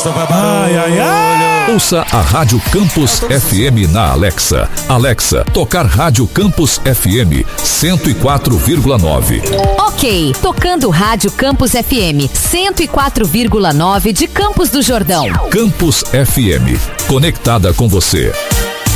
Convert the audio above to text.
Ai, ai, ai. Ouça a Rádio Campus FM na Alexa. Alexa, tocar Rádio Campus FM 104,9. Ok, tocando Rádio Campus FM 104,9 de Campos do Jordão. Campus FM, conectada com você.